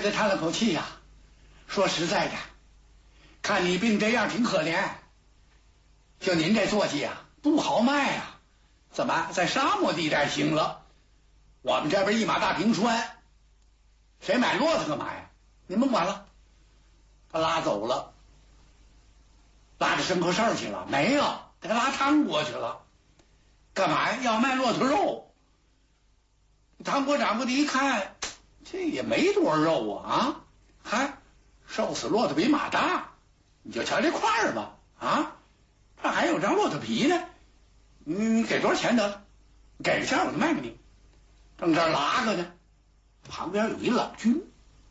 的叹了口气呀，说实在的，看你病这样挺可怜，就您这坐骑啊不好卖啊，怎么在沙漠地带行了？我们这边一马大平川，谁买骆驼干嘛呀？您甭管了。他拉走了，拉着牲口事去了没有？他拉汤国去了，干嘛呀？要卖骆驼肉。汤国掌柜的一看，这也没多少肉啊，还瘦死骆驼比马大，你就瞧这块儿吧啊，这还有张骆驼皮呢，你给多少钱得了？给钱我就卖给你。正这儿拉个呢，旁边有一老君，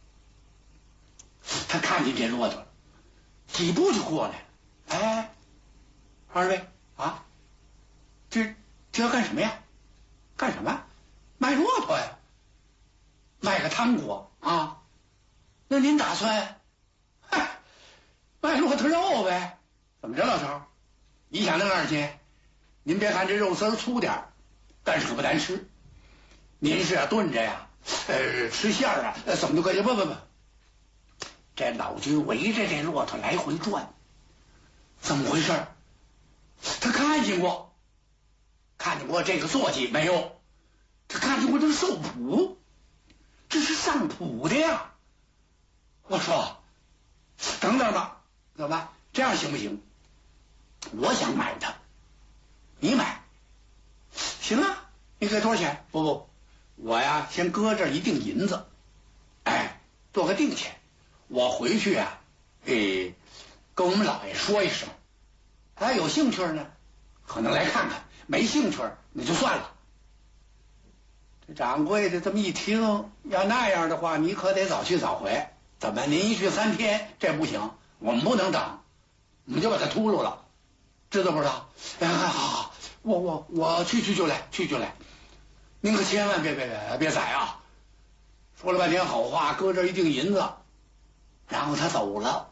他看见这骆驼了，几步就过来了。哎，二位啊，这要干什么呀？干什么？卖骆驼呀？卖个汤锅啊？那您打算？嗨，卖骆驼肉呗？怎么着，老头？你想挣2钱？您别看这肉丝粗点儿，但是可不难吃。您是炖着呀，吃馅儿啊，怎么都可以。不，这老君围着这骆驼来回转，怎么回事？他看见过这个坐骑没有？他看见过这个兽谱，这是上谱的呀。我说，等等吧，怎么这样行不行？我想买它，你买，行啊？你给多少钱？不，我呀先搁这一锭银子，哎，做个定钱。我回去啊，跟我们老爷说一声，他有兴趣呢，可能来看看；没兴趣那就算了。这掌柜的这么一听，要那样的话，你可得早去早回。怎么您一去3天，这不行，我们不能等，我们就把他秃噜了，知道不知道？哎，好，我去就来，您可千万别宰啊！说了半天好话，搁这一锭银子，然后他走了，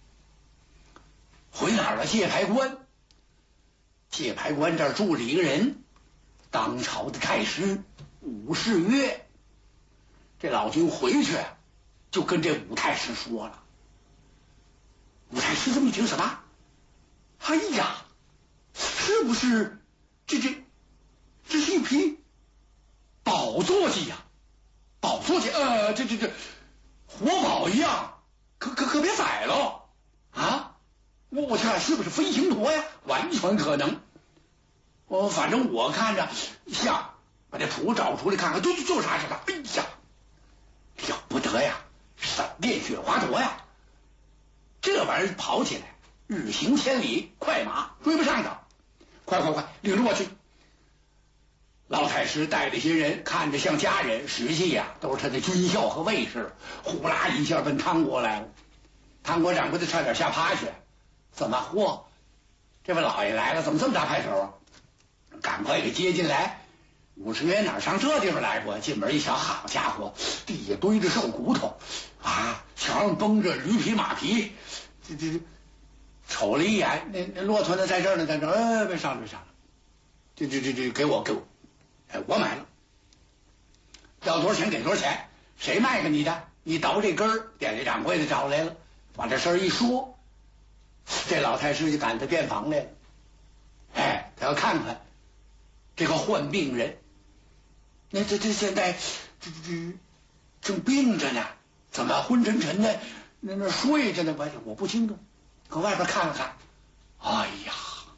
回哪儿了？界牌关。界牌关这儿住着一个人，当朝的太师武士曰。这老君回去就跟这武太师说了。武太师这么一听，什么？哎呀，是不是这是一匹宝坐骑呀？宝坐骑，这活宝一样，可别宰了啊！我看是不是飞行驼呀？完全可能。反正我看着像，把这图找出来看看，就是啥是啥。哎呀，了不得呀！闪电雪花驼呀！这玩意儿跑起来日行千里，快马追不上它。快，领着我去！老太师带着些人，看着像家人，实际呀都是他的军校和卫士，呼啦一下奔汤国来了。汤国掌柜的差点吓趴下。怎么？嚯，这位老爷来了，怎么这么大派头啊？赶快给接进来。武士爷哪上这地方来过？进门一瞧，好家伙，地下堆着瘦骨头啊，墙上绷着驴皮马皮，这瞅了一眼，那骆驼呢，在这儿呢，在这儿，别上了，这给我，哎，我买了，要多少钱给多少钱，谁卖给你的？你倒这根儿，店里掌柜的找来了，把这事儿一说，这老太师就赶到便房来了。哎，他要看看这个患病人，那这现在这正病着呢，怎么昏沉沉的，那睡着呢？我不清楚，搁外边看了看。哎呀，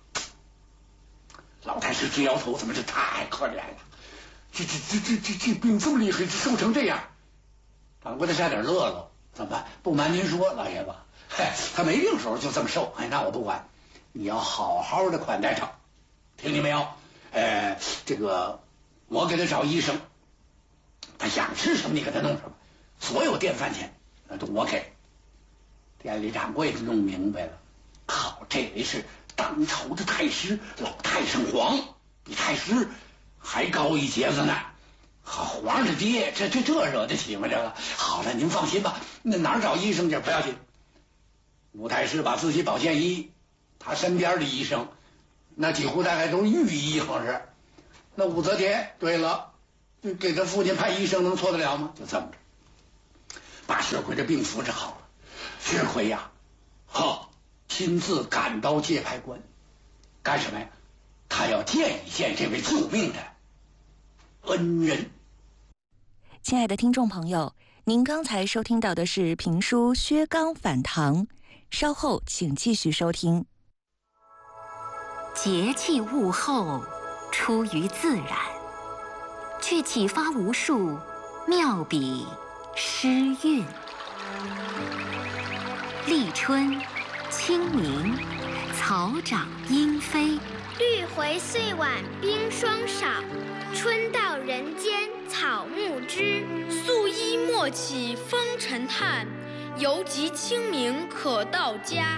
老太师直摇头，怎么这太可怜了？这病这么厉害，瘦成这样。掌柜的差点乐了。怎么？不瞒您说，老爷子，他没病时候就这么瘦。哎，那我不管，你要好好的款待他，听见没有？这个我给他找医生，他想吃什么你给他弄什么，所有店饭钱那都我给。店里掌柜的弄明白了，好，这位是当朝的太师，老太上皇，比太师还高一截子呢。好，皇上的爹，这惹得起吗？这个好了，您放心吧，那哪儿找医生去？不要紧。武太师把自己保健医，他身边的医生，那几乎大概都是御医，好像是。那武则天，对了，就给他父亲派医生，能错得了吗？就这么着。 把薛奎的病扶治好了。薛奎呀，亲自赶到界牌关，干什么呀？他要见一见这位救命的恩人。 亲爱的听众朋友，您刚才收听到的是评书《薛刚反唐》，稍后请继续收听。 节气物候出于自然，却启发无数妙笔诗韵。立春、清明，草长莺飞， 绿回岁晚冰霜少，春到人间草木知。 素衣莫起风尘叹，犹及清明可到家。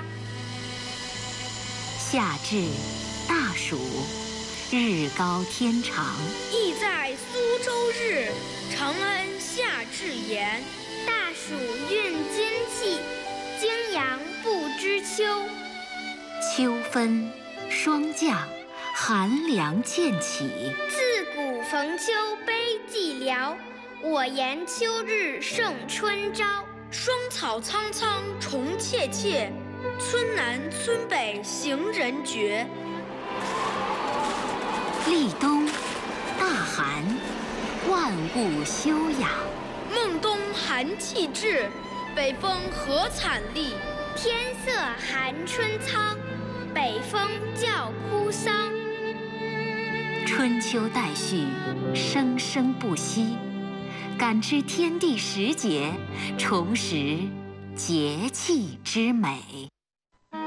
夏至大暑，日高天长， 意在苏州日，承恩夏至言。 大暑运精气，惊阳不知秋。 秋分霜降，寒凉渐起。 自古逢秋悲寂寥，我言秋日胜春朝。 霜草苍苍虫切切，村南村北行人绝。 立冬大寒，万物休养。 孟冬寒气至，北风何惨厉。 天色寒春苍，北风叫哭丧。 春秋代序，生生不息，感知天地时节，重拾节气之美。